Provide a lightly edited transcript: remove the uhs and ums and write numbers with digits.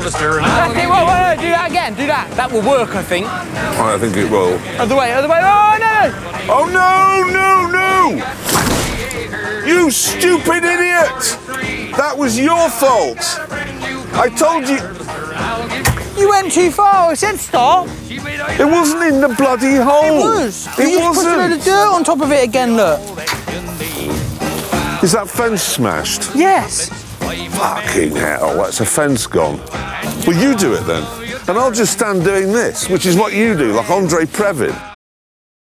the steering. Okay, whoa, do that again, do that. That will work, I think. I think it will. Other way, oh no! Oh no! You stupid idiot! That was your fault. I told you. You went too far, I said stop. It wasn't in the bloody hole. It was. It You just put a load of dirt on top of it again, look. Is that fence smashed? Yes. Fucking hell, that's a fence gone. Well, you do it then. And I'll just stand doing this, which is what you do, like Andre Previn.